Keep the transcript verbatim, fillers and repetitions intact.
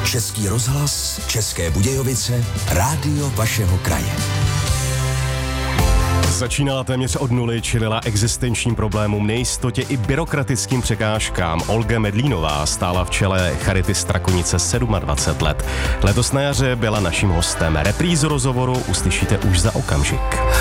Český rozhlas, České Budějovice, rádio vašeho kraje. Začínala téměř od nuly, čelila existenčním problémům, nejistotě i byrokratickým překážkám. Olga Medlínová stála v čele Charity Strakonice dvacet sedm let. Letos na jaře byla naším hostem. Reprízu rozhovoru uslyšíte už za okamžik.